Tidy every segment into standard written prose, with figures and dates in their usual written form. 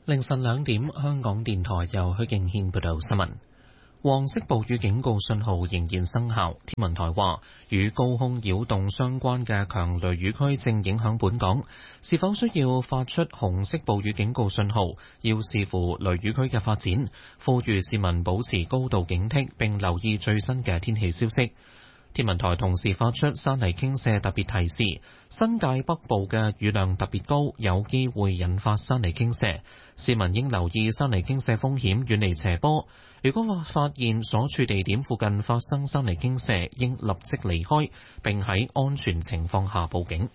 凌晨2點，香港電台由許敬軒報道新聞。黃色暴雨警告信號仍然生效。天文台話，與高空擾動相關嘅強雷雨區正影響本港，是否需要發出紅色暴雨警告信號，要視乎雷雨區嘅發展。呼籲市民保持高度警惕，並留意最新嘅天氣消息。天文台同時發出山泥傾瀉特別提示，新界北部嘅雨量特別高，有機會引發山泥傾瀉。市民應留意山泥傾瀉風險，遠離斜坡。如果發現所處地點附近發生山泥傾瀉，應立即離開，並喺安全情況下報警。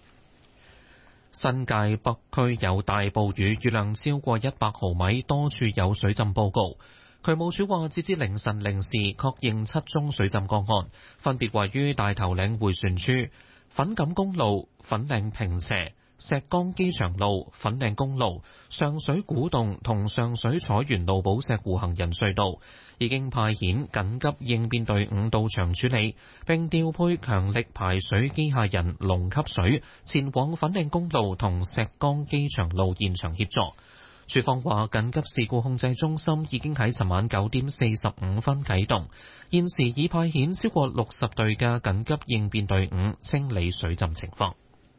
新界北區有大暴雨，雨量超過100毫米，多處有水浸報告。渠務署話，截至凌晨0時，確認7宗水浸個案，分別位於大頭嶺迴旋處、粉錦公路、粉嶺坪輋、石崗機場路、粉嶺公路、上水古洞同上水彩園路寶石湖行人隧道，已經派遣緊急應變隊伍到場處理，並調配強力排水機械人龍吸水前往粉嶺公路同石崗機場路現場協助。署方話，緊急事故控制中心已經喺尋晚9點45分啟動，現時已派遣超過60隊嘅緊急應變隊伍清理水浸情況。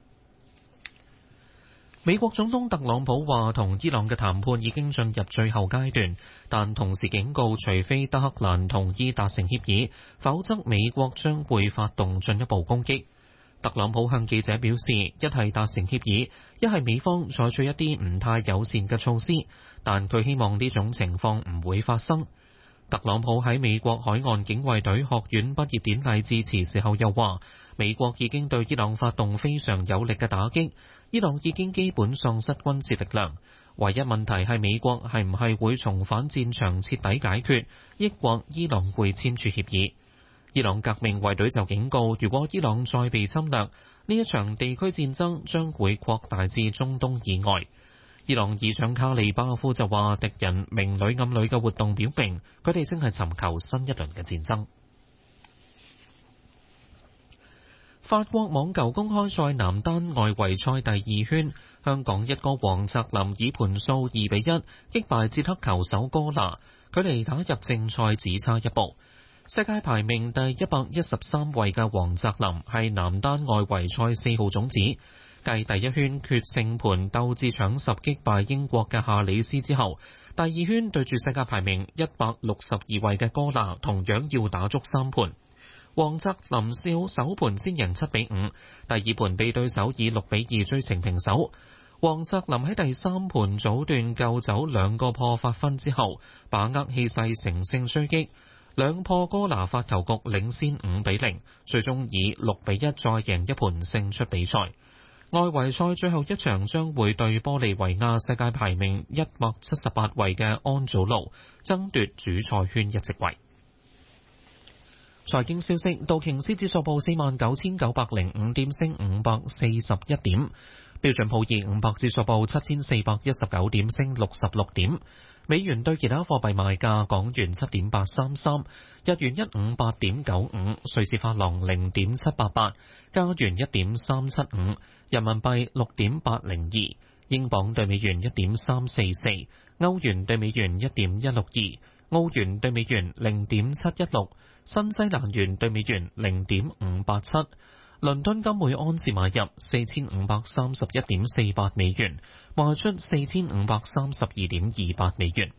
美國總統特朗普話，同伊朗嘅談判已經進入最後階段，但同時警告，除非德黑蘭同意達成協議，否則美國將會發動進一步攻擊。特朗普向記者表示，一係達成協議，一係美方採取一啲唔太友善嘅措施，但佢希望呢種情況唔會發生。特朗普喺美國海岸警衛隊學院畢業典禮致辭時候又話，美國已經對伊朗發動非常有力嘅打擊，伊朗已經基本喪失軍事力量，唯一問題係美國係唔係會重返戰場徹底解決，抑或伊朗會簽署協議。伊朗革命衛隊就警告，如果伊朗再被侵略，呢一場地區戰爭將會擴大至中東以外。伊朗議長卡利巴夫就話，敵人明裏暗裏嘅活動表明，佢哋正係尋求新一輪嘅戰爭。法國網球公開賽男單外圍賽第2圈，香港一哥黃澤林以盤數2-1擊敗捷克球手哥拿，距離打入正賽只差一步。世界排名第113位嘅黃澤林係男單外圍賽4號種子，繼第一圈決勝盤鬥智搶十擊敗英國嘅夏里斯之後，第2圈對住世界排名162位嘅哥拿，同樣要打足3盤。黃澤林首盤先贏7-5，第2盤被對手以6-2追成平手。黃澤林喺第3盤早段救走2個破發分之後，把握氣勢乘勝追擊。兩破哥拿發球局領先5-0，最終以6-1再贏一盤勝出比賽。外圍賽最後一場將會對玻利維亞世界排名178位嘅安祖路，爭奪主賽圈一席位。財經消息，道瓊斯指數報49,905點，升541點；標準普爾500指數報7,419點，升66點。美元對其他貨幣賣價：港元7.833，日元158.95，瑞士法郎0.788，加元1.375，人民幣6.802，英鎊對美元1.344，歐元對美元1.162，澳元對美元0.716，新西蘭元對美元0.587。倫敦金每盎司買入4531.48美元，賣出4532.28美元。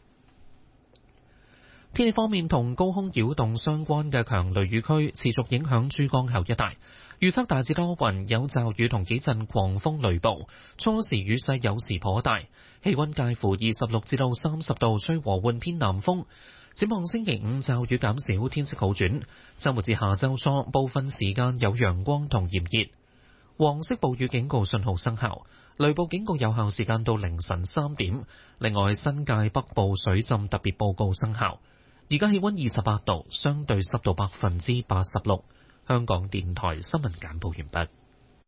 天氣方面，同高空擾動相關嘅強雷雨區持續影響珠江口一帶，預測大致多雲，有驟雨同幾陣狂風雷暴，初時雨勢有時頗大，氣溫介乎26至到30度，吹和緩偏南風。展望星期5驟雨減少，天色好轉。週末至下週初部分時間有陽光同炎熱。黃色暴雨警告信號生效，雷暴警告有效時間到凌晨3點。另外，新界北部水浸特別報告生效。而家氣溫28度，相對濕度86%。香港電台新聞簡報完畢。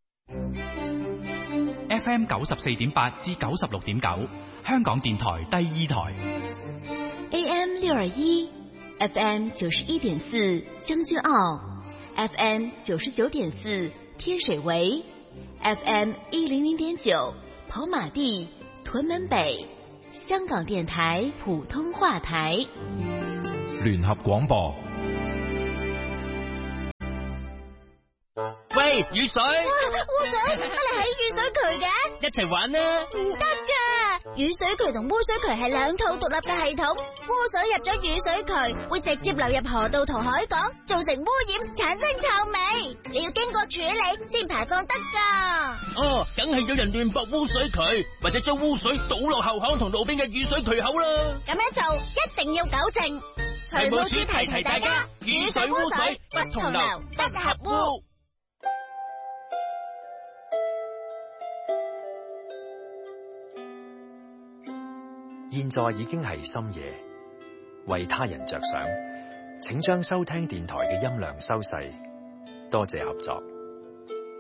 FM 94.8至96.9，香港電台第2台。 AM 621 ，FM 91.4將軍澳 ，FM 99.4天水圍 ，FM 100.9跑馬地、屯門北。 香港電台普通話台。 聯合廣播。 喂，雨水！ 污水，乜你喺雨水渠嘅？ 一齊玩啦！ 唔得噶，雨水渠同污水渠係兩套獨立嘅系統。污水入咗雨水渠，會直接流入河道同海港，造成污染，產生臭味。你要經過處理先排放得噶。 哦，梗係有人亂駁污水渠，或者將污水倒落後巷同路邊嘅雨水渠口啦。 咁樣做一定要糾正。 渠務署提提大家，雨水污水不同流，不合污。 現在已經係深夜，為他人着想，請將收聽電台嘅音量收細，多謝合作。